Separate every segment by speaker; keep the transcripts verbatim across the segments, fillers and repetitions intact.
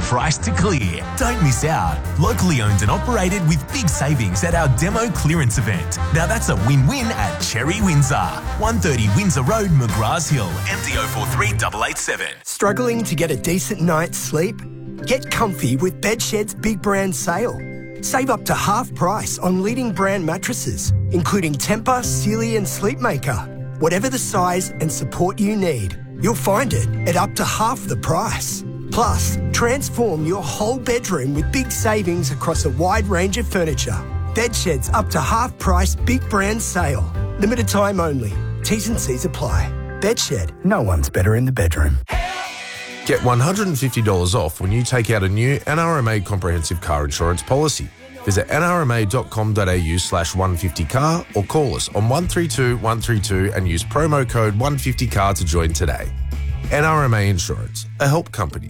Speaker 1: price to clear. Don't miss out. Locally owned and operated with big savings at our demo clearance event. Now that's a win-win at Cherry Windsor. one thirty Windsor Road, McGraths Hill, M D zero four three eight eight seven.
Speaker 2: Struggling to get a decent night's sleep? Get comfy with Bedshed's big brand sale. Save up to half price on leading brand mattresses, including Tempur, Sealy and Sleepmaker. Whatever the size and support you need, you'll find it at up to half the price. Plus, transform your whole bedroom with big savings across a wide range of furniture. Bedshed's up to half price big brand sale. Limited time only. T's and C's apply. Bedshed, no one's better in the bedroom.
Speaker 3: Get one hundred fifty dollars off when you take out a new N R M A comprehensive car insurance policy. Visit nrma.com.au slash 150car or call us on one three two one three two and use promo code one fifty car to join today. N R M A Insurance, a help company.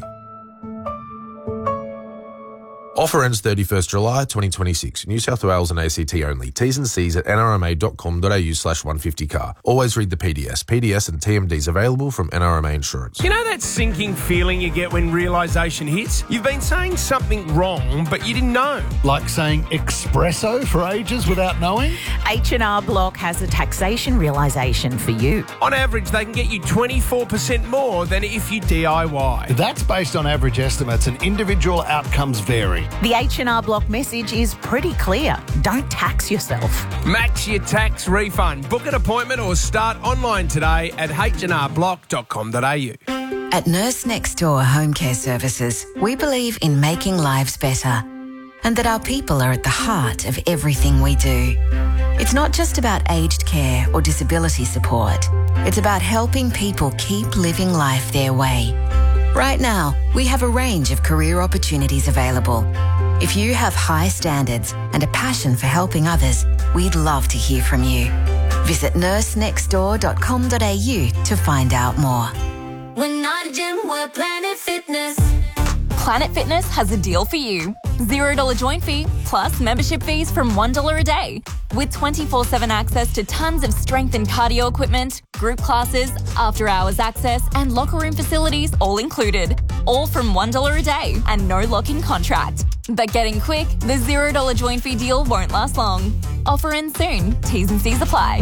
Speaker 3: Offer ends thirty-first July twenty twenty-six. New South Wales and A C T only. T's and C's at nrma.com.au slash 150car. Always read the P D S. P D S and T M Ds available from N R M A Insurance.
Speaker 4: You know that sinking feeling you get when realisation hits? You've been saying something wrong, but you didn't know.
Speaker 5: Like saying espresso for ages without knowing?
Speaker 6: H and R Block has a taxation realisation for you.
Speaker 4: On average, they can get you twenty-four percent more than if you D I Y.
Speaker 5: That's based on average estimates and individual outcomes vary.
Speaker 6: The H and R Block message is pretty clear. Don't tax yourself.
Speaker 4: Max your tax refund. Book an appointment or start online today at h and r block dot com dot a u.
Speaker 7: At Nurse Next Door Home Care Services, we believe in making lives better and that our people are at the heart of everything we do. It's not just about aged care or disability support. It's about helping people keep living life their way. Right now, we have a range of career opportunities available. If you have high standards and a passion for helping others, we'd love to hear from you. Visit nurse next door dot com dot a u to find out more.
Speaker 8: We're not a gym, we're Planet Fitness.
Speaker 9: Planet Fitness has a deal for you. zero dollars joint fee plus membership fees from one dollar a day. With twenty-four seven access to tons of strength and cardio equipment, group classes, after-hours access and locker room facilities all included. All from one dollar a day and no lock-in contract. But getting quick, the zero dollars joint fee deal won't last long. Offer ends soon. T's and C's apply.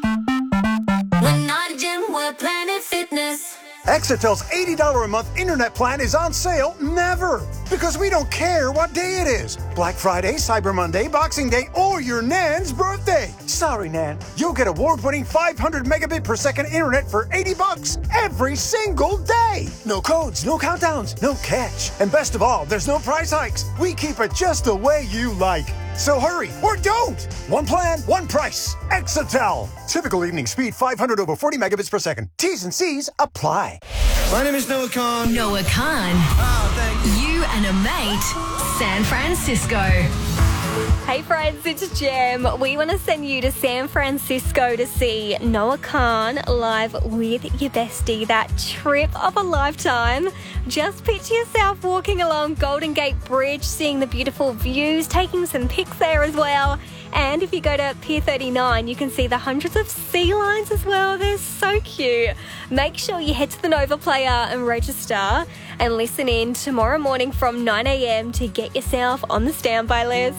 Speaker 8: We're not a gym, we're Planet Fitness.
Speaker 10: Exatel's eighty dollars a month internet plan is on sale never, because we don't care what day it is. Black Friday, Cyber Monday, Boxing Day, or your Nan's birthday. Sorry, Nan. You'll get award-winning five hundred megabit per second internet for eighty bucks every single day. No codes, no countdowns, no catch. And best of all, there's no price hikes. We keep it just the way you like. So hurry, or don't. One plan, one price. Exatel. Typical evening speed, five hundred over forty megabits per second. T's and C's apply.
Speaker 11: My name is Noah Khan.
Speaker 12: Noah Khan.
Speaker 11: Oh, thank you.
Speaker 12: You and a mate, San Francisco.
Speaker 13: Hey friends, it's Jem. We want to send you to San Francisco to see Noah Khan live with your bestie. That trip of a lifetime. Just picture yourself walking along Golden Gate Bridge, seeing the beautiful views, taking some pics there as well. And if you go to Pier thirty-nine, you can see the hundreds of sea lions as well. They're so cute. Make sure you head to the Nova Player and register and listen in tomorrow morning from nine a.m. to get yourself on the standby list.